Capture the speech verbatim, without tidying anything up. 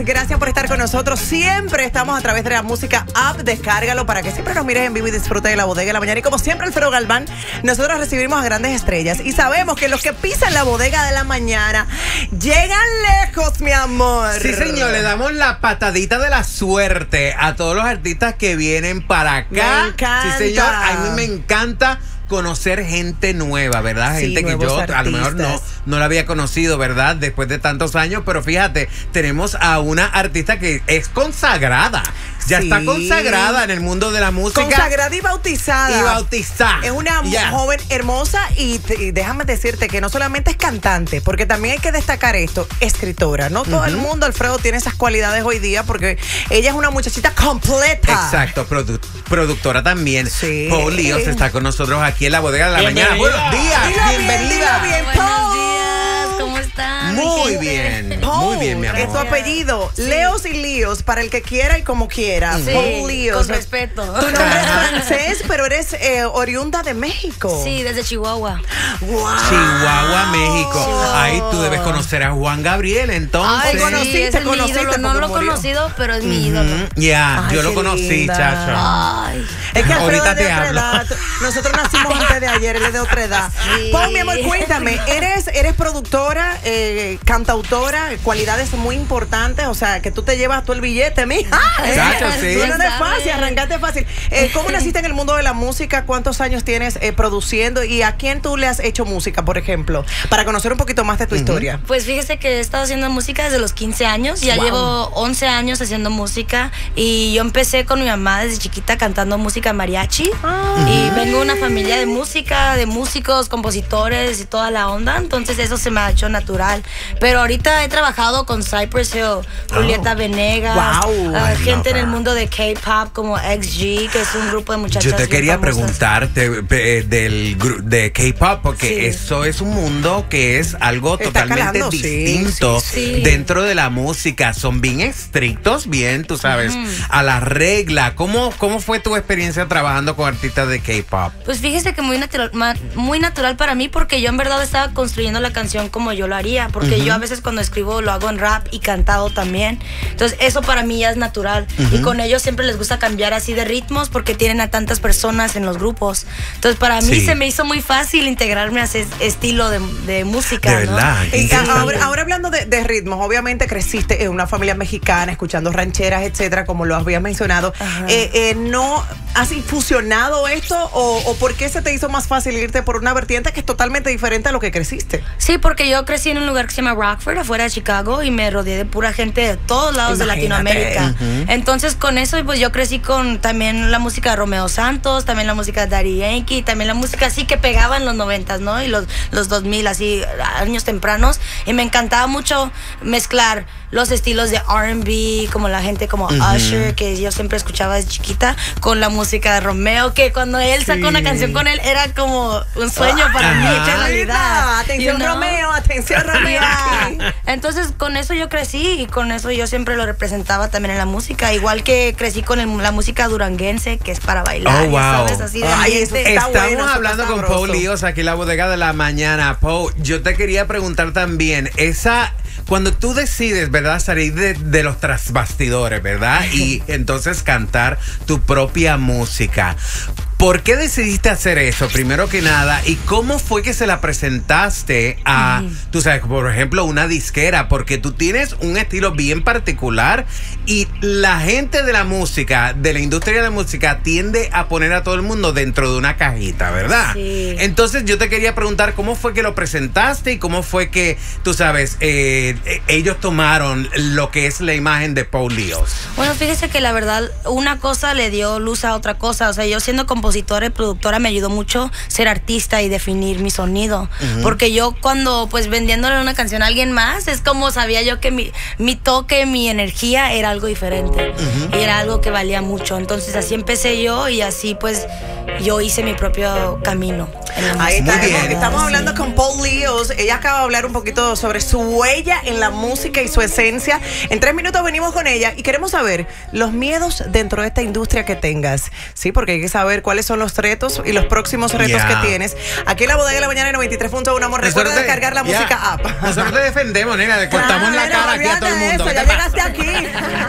Gracias por estar con nosotros. Siempre estamos a través de la música app. Descárgalo para que siempre nos mires en vivo y disfrutes de la bodega de la mañana. Y como siempre, Alfredo Galván, nosotros recibimos a grandes estrellas. Y sabemos que los que pisan la bodega de la mañana llegan lejos, mi amor. Sí, señor, le damos la patadita de la suerte a todos los artistas que vienen para acá. Me encanta. Sí, señor, a mí me encanta conocer gente nueva, ¿verdad? Sí, gente que yo artistas. a lo mejor no, no la había conocido, ¿verdad? Después de tantos años, pero fíjate, tenemos a una artista que es consagrada. Ya Sí. está consagrada en el mundo de la música. Consagrada y bautizada. Y bautizada. Es una Yeah. joven hermosa y, te- y déjame decirte que no solamente es cantante, porque también hay que destacar esto, escritora. No todo el mundo, Alfredo, tiene esas cualidades hoy día porque ella es una muchachita completa. Exacto, produ- productora también. Sí. Paul Líos está con nosotros aquí en la bodega de la mañana. Bienvenida. Buenos días, Dilo bien, bienvenida. dilo bien, Buenos Paul. días, ¿cómo están? Muy mi gente? bien, Paul, muy bien, mi amor. es tu apellido. Sí. Leos y Líos, para el que quiera y como quiera. Sí, Paul Líos. con respeto. Tu nombre es francés, pero eres eh, oriunda de México. Sí, desde Chihuahua. Wow. Chihuahua, México. Chihuahua. Ahí tú debes conocer a Juan Gabriel, entonces. Ay, conociste, sí, ese es mi conociste ídolo. No porque lo he murió. conocido, pero es mi ídolo. Mm, Ya, Ay, yo lo qué conocí, linda. chacho. Ay. Es que Alfredo Ahorita es de te otra hablo. edad. Nosotros nacimos antes de ayer, él es de otra edad. Sí. Paul, mi amor, cuéntame, eres, eres productora, eh, cantautora, cualidades muy importantes, o sea, que tú te llevas tú el billete, mija. Chacho, sí. Tú no eres Ya fácil, sabes. arrancaste fácil. Eh, ¿Cómo naciste en el mundo de la música? ¿Cuántos años tienes eh, produciendo? ¿Y a quién tú le has hecho música, por ejemplo? Para conocer un poquito más de tu historia. Pues fíjese que he estado haciendo música desde los quince años. Ya Wow. llevo once años haciendo música. Y yo empecé con mi mamá desde chiquita cantando música mariachi. Ah. Y vengo de una familia de música, de músicos, compositores y toda la onda. Entonces eso se me ha hecho natural. Pero ahorita he trabajado con Cypress Hill, Julieta Venegas, Wow. ah, I gente love en el her. mundo de K-pop como X G, que es un grupo de muchachas. Yo te bien quería famosas. preguntarte eh, del gru- de K-pop, porque Sí. eso es un mundo que es algo Está totalmente calando, sí, distinto sí, sí. dentro de la música. Son bien estrictos, bien, tú sabes, a la regla. ¿Cómo, ¿Cómo fue tu experiencia trabajando con artistas de K-pop? Pues fíjese que muy natural, ma- muy natural para mí porque yo en verdad estaba construyendo la canción como yo lo haría, porque yo a veces cuando escribo lo hago en rap y cantado también. Entonces eso para mí ya es natural y con ellos siempre les gusta cambiar así de ritmos porque tienen a tantas personas en los grupos. Entonces para mí Sí. se me hizo muy fácil integrarme a ese estilo de, de música. De ¿no? verdad. Y Interesante. ahora, ahora hablando de, de ritmos, obviamente creciste en una familia mexicana, escuchando rancheras, etcétera, como lo habías mencionado. Ajá. Eh, eh, ¿No has fusionado esto o, o por qué se te hizo más fácil irte por una vertiente que es totalmente diferente a lo que creciste? Sí, porque yo crecí en un lugar que se llama Rockford, afuera de Chicago, y me rodeé de pura gente de todos lados Imagínate. de Latinoamérica. Entonces, con eso, pues yo crecí con también la música de Romeo Santos, también la música de Daddy Yankee, también la música así que pegaba en los noventas, ¿no? Y los, los dos mil, así, años tempranos. Y me encantaba mucho mezclar los estilos de R and B, como la gente como Usher, que yo siempre escuchaba desde chiquita, con la música de Romeo, que cuando él sacó Sí. una canción con él era como un sueño para mí, Ajá. hecha realidad. Atención, You know? Romeo, atención, Romeo. Yeah. Entonces con eso yo crecí y con eso yo siempre lo representaba también en la música, igual que crecí con el- la música duranguense, que es para bailar, Oh, ya wow. sabes, así de Ay, ambiente. eso está Estamos bueno, eso está hablando con sabroso. Paul Líos aquí en la bodega de la mañana. Paul, yo te quería preguntar también, esa, cuando tú decides, ¿verdad?, salir de, de los trasbastidores, ¿verdad? Y entonces cantar tu propia música. ¿Por qué decidiste hacer eso, primero que nada? ¿Y cómo fue que se la presentaste a, tú sabes, por ejemplo, una disquera? Porque tú tienes un estilo bien particular y la gente de la música, de la industria de la música, tiende a poner a todo el mundo dentro de una cajita, ¿verdad? Sí. Entonces yo te quería preguntar cómo fue que lo presentaste y cómo fue que, tú sabes, eh, eh, ellos tomaron lo que es la imagen de Paul Líos. Bueno, fíjese que la verdad, una cosa le dio luz a otra cosa. O sea, yo siendo compositora y productora me ayudó mucho ser artista y definir mi sonido. Porque yo cuando, pues, vendiéndole una canción a alguien más, es como sabía yo que mi, mi toque, mi energía era algo diferente. Y era algo que valía mucho. Entonces así empecé yo y así, pues, yo hice mi propio camino. Ahí está. Muy bien. Estamos hablando con Paul Leos. Ella acaba de hablar un poquito sobre su huella en la música y su esencia. En tres minutos venimos con ella y queremos saber los miedos dentro de esta industria que tengas. Sí, porque hay que saber cuáles son los retos y los próximos retos Yeah. que tienes. Aquí en la Bodega de la Mañana en noventa y tres punto uno, amor. Recuerda Nosotros te- descargar la yeah. música app. Nosotros te defendemos, nena, le cortamos Ah, la nena, cara aquí a todo el olvídate de mundo. eso, ¿Qué ya te pasa? llegaste aquí.